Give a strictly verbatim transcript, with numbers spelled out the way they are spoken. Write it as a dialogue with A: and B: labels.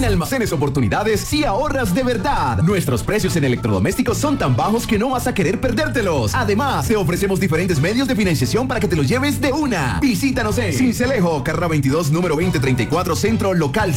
A: En Almacenes Oportunidades, sí ahorras de verdad. Nuestros precios en electrodomésticos son tan bajos que no vas a querer perdértelos. Además, te ofrecemos diferentes medios de financiación para que te los lleves de una. Visítanos en Cincelejo, carrera veintidós, número veinte treinta y cuatro, Centro Local